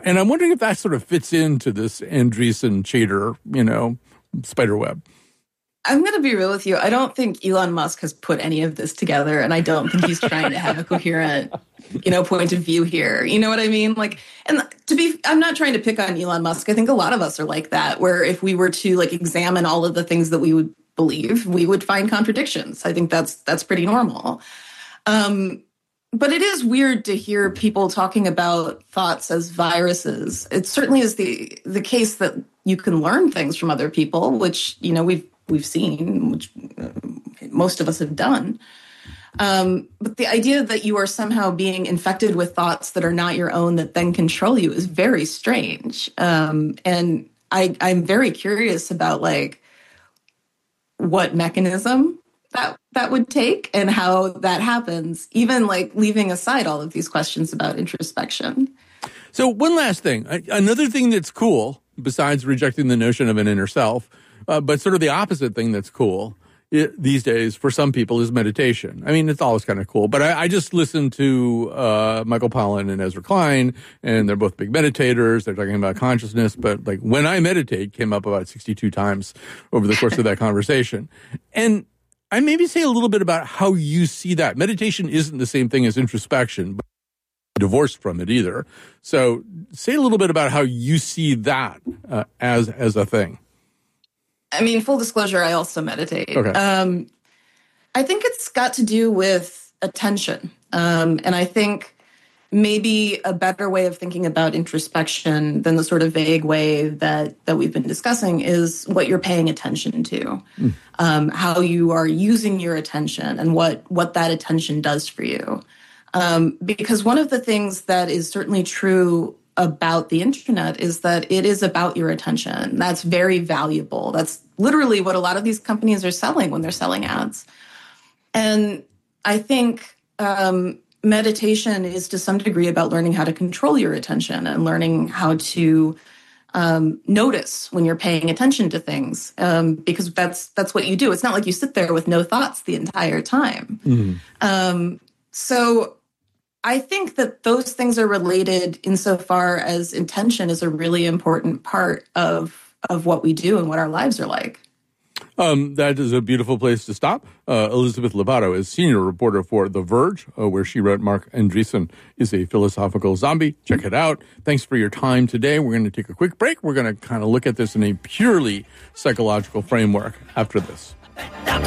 And I'm wondering if that sort of fits into this Andreessen-Chater, spider web. I'm going to be real with you. I don't think Elon Musk has put any of this together, and I don't think he's trying to have a coherent, point of view here. You know what I mean? I'm not trying to pick on Elon Musk. I think a lot of us are like that, where if we were to examine all of the things that we would believe, we would find contradictions. I think that's pretty normal. But it is weird to hear people talking about thoughts as viruses. It certainly is the case that you can learn things from other people, which, we've seen, which most of us have done. But the idea that you are somehow being infected with thoughts that are not your own that then control you is very strange. And I'm very curious about what mechanism that would take and how that happens, even leaving aside all of these questions about introspection. So one last thing, another thing that's cool, besides rejecting the notion of an inner self, but sort of the opposite thing that's cool these days for some people is meditation. I mean, it's always kind of cool, but I just listened to Michael Pollan and Ezra Klein, and they're both big meditators. They're talking about consciousness, but when I meditate came up about 62 times over the course of that conversation. And I maybe say a little bit about how you see that. Meditation isn't the same thing as introspection, but divorced from it either. So say a little bit about how you see that as a thing. I mean, full disclosure, I also meditate. Okay. I think it's got to do with attention. And I think maybe a better way of thinking about introspection than the sort of vague way that we've been discussing is what you're paying attention to, how you are using your attention and what that attention does for you. Because one of the things that is certainly true about the internet is that it is about your attention. That's very valuable. That's literally what a lot of these companies are selling when they're selling ads. And I think meditation is to some degree about learning how to control your attention and learning how to notice when you're paying attention to things, because that's what you do. It's not like you sit there with no thoughts the entire time. Mm-hmm. So I think that those things are related insofar as intention is a really important part of what we do and what our lives are like. That is a beautiful place to stop. Elizabeth Lobbato is senior reporter for The Verge, where she wrote Marc Andreessen is a philosophical zombie. Check it out. Thanks for your time today. We're going to take a quick break. We're going to kind of look at this in a purely psychological framework after this.